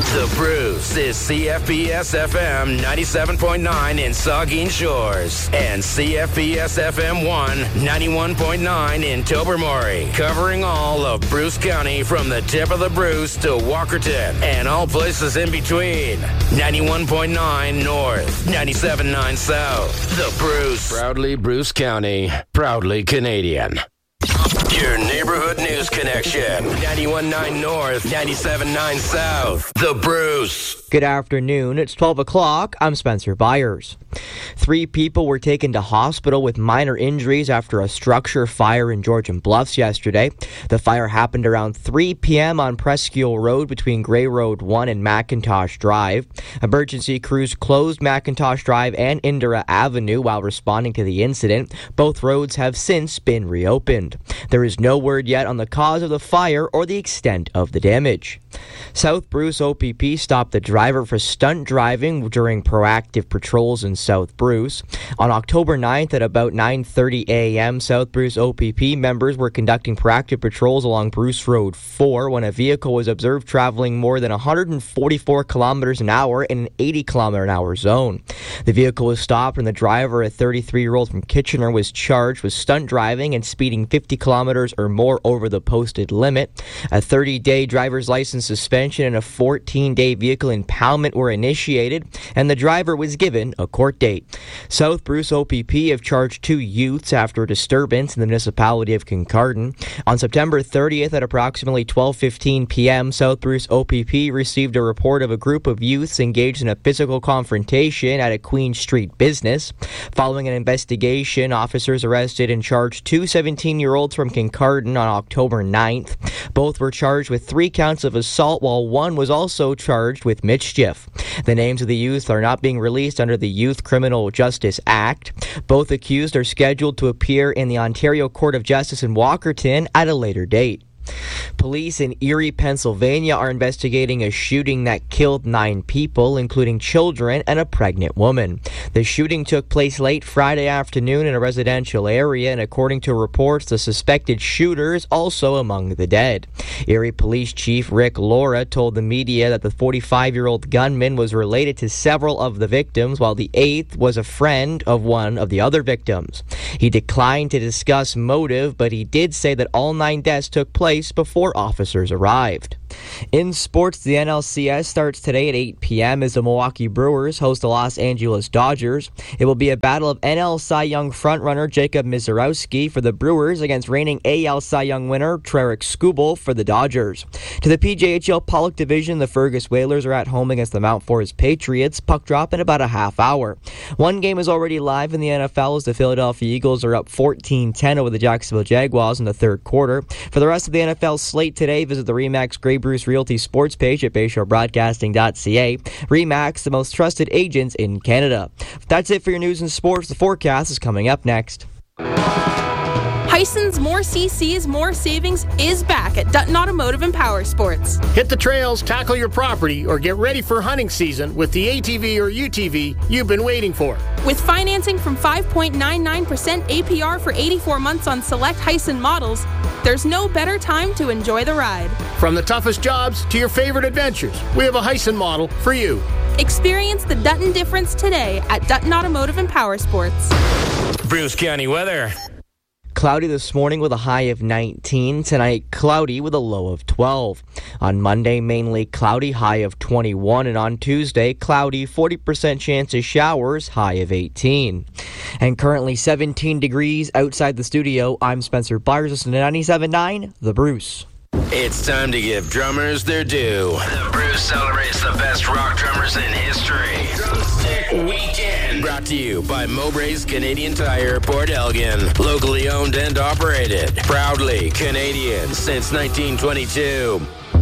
The Bruce is CFBS FM 97.9 in Saugeen Shores and CFBS FM 91.9 in Tobermory, covering all of Bruce County from the tip of the Bruce to Walkerton and all places in between. 91.9 North, 97.9 South. The Bruce. Proudly Bruce County, proudly Canadian. Your neighborhood news connection. 91.9 North, 97.9 South. The Bruce. Good afternoon. It's 12 o'clock. I'm Spencer Byers. 3 people were taken to hospital with minor injuries after a structure fire in Georgian Bluffs yesterday. The fire happened around 3 p.m. on Presqu'île Road between Grey Road 1 and McIntosh Drive. Emergency crews closed McIntosh Drive and Indira Avenue while responding to the incident. Both roads have since been reopened. There is no word yet on the cause of the fire or the extent of the damage. South Bruce OPP stopped the driver for stunt driving during proactive patrols in South Bruce. On October 9th at about 9:30 a.m., South Bruce OPP members were conducting proactive patrols along Bruce Road 4 when a vehicle was observed traveling more than 144 kilometers an hour in an 80 kilometer an hour zone. The vehicle was stopped and the driver, a 33-year-old from Kitchener, was charged with stunt driving and speeding 50 kilometers or more over the posted limit. A 30-day driver's license suspension and a 14-day vehicle impoundment were initiated, and the driver was given a court date. South Bruce OPP have charged 2 youths after a disturbance in the municipality of Kincardine. On September 30th at approximately 12:15 p.m., South Bruce OPP received a report of a group of youths engaged in a physical confrontation at a Queen Street business. Following an investigation, officers arrested and charged 2 17-year-olds from Kincardine on October 9th. Both were charged with 3 counts of assault, while one was also charged with mischief. The names of the youth are not being released under the Youth Criminal Justice Act. Both accused are scheduled to appear in the Ontario Court of Justice in Walkerton at a later date. Police in Erie, Pennsylvania are investigating a shooting that killed 9 people, including children and a pregnant woman. The shooting took place late Friday afternoon in a residential area, and according to reports, the suspected shooter is also among the dead. Erie Police Chief Rick Laura told the media that the 45-year-old gunman was related to several of the victims, while the 8th was a friend of one of the other victims. He declined to discuss motive, but he did say that all 9 deaths took place before officers arrived. In sports, the NLCS starts today at 8 p.m. as the Milwaukee Brewers host the Los Angeles Dodgers. It will be a battle of NL Cy Young frontrunner Jacob Misiorowski for the Brewers against reigning AL Cy Young winner Tarik Skubal for the Dodgers. To the PJHL Pollock Division, the Fergus Whalers are at home against the Mount Forest Patriots. Puck drop in about a half hour. One game is already live in the NFL as the Philadelphia Eagles are up 14-10 over the Jacksonville Jaguars in the third quarter. For the rest of the NFL slate today, visit the RE/MAX Grey Bruce Realty sports page at BayShoreBroadcasting.ca. RE/MAX, the most trusted agents in Canada. That's it for your news and sports. The forecast is coming up next. Tyson's More CC's More Savings is back at Dutton Automotive and Power Sports. Hit the trails, tackle your property, or get ready for hunting season with the ATV or UTV you've been waiting for. With financing from 5.99% APR for 84 months on select Hyson models, there's no better time to enjoy the ride. From the toughest jobs to your favorite adventures, we have a Hyson model for you. Experience the Dutton difference today at Dutton Automotive and Power Sports. Bruce County weather. Cloudy this morning with a high of 19. Tonight, cloudy with a low of 12. On Monday, mainly cloudy, high of 21. And on Tuesday, cloudy, 40% chance of showers, high of 18. And currently 17 degrees outside the studio. I'm Spencer Byers, listening to 97.9, The Bruce. It's time to give drummers their due. The Bruce celebrates the best rock drummers in history. Drumstick Weekend. Brought to you by Mowbray's Canadian Tire, Port Elgin. Locally owned and operated. Proudly Canadian since 1922.